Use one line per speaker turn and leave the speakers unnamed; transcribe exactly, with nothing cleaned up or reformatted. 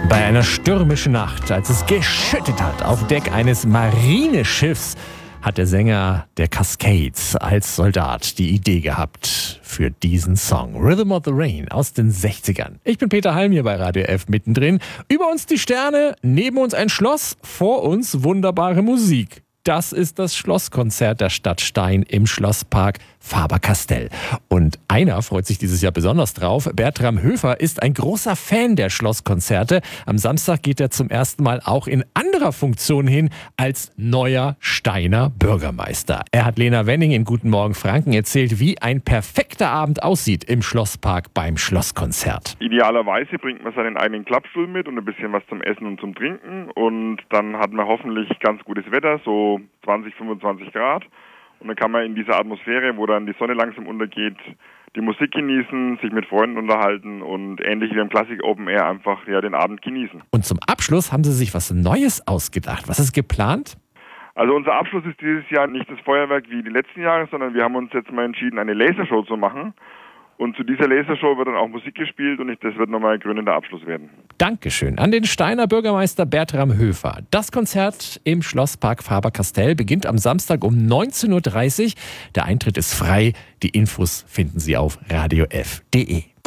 Bei einer stürmischen Nacht, als es geschüttet hat auf Deck eines Marineschiffs, hat der Sänger der Cascades als Soldat die Idee gehabt für diesen Song. Rhythm of the Rain aus den sechzigern. Ich bin Peter Halm hier bei Radio F mittendrin. Über uns die Sterne, neben uns ein Schloss, vor uns wunderbare Musik. Das ist das Schlosskonzert der Stadt Stein im Schlosspark Faber-Castell. Und einer freut sich dieses Jahr besonders drauf. Bertram Höfer ist ein großer Fan der Schlosskonzerte. Am Samstag geht er zum ersten Mal auch in anderer Funktion hin als neuer Steiner Bürgermeister. Er hat Lena Wenning in Guten Morgen Franken erzählt, wie ein perfekter Abend aussieht im Schlosspark beim Schlosskonzert.
Idealerweise bringt man seinen eigenen Klappstuhl mit und ein bisschen was zum Essen und zum Trinken. Und dann hat man hoffentlich ganz gutes Wetter, so zwanzig, fünfundzwanzig Grad. Und dann kann man in dieser Atmosphäre, wo dann die Sonne langsam untergeht, die Musik genießen, sich mit Freunden unterhalten und ähnlich wie beim Classic Open Air einfach ja, den Abend genießen.
Und zum Abschluss haben Sie sich was Neues ausgedacht. Was ist geplant?
Also unser Abschluss ist dieses Jahr nicht das Feuerwerk wie die letzten Jahre, sondern wir haben uns jetzt mal entschieden, eine Lasershow zu machen. Und zu dieser Lasershow wird dann auch Musik gespielt und das wird nochmal ein krönender Abschluss werden.
Dankeschön an den Steiner Bürgermeister Bertram Höfer. Das Konzert im Schlosspark Faber-Castell beginnt am Samstag um neunzehn Uhr dreißig. Der Eintritt ist frei. Die Infos finden Sie auf radio f punkt de.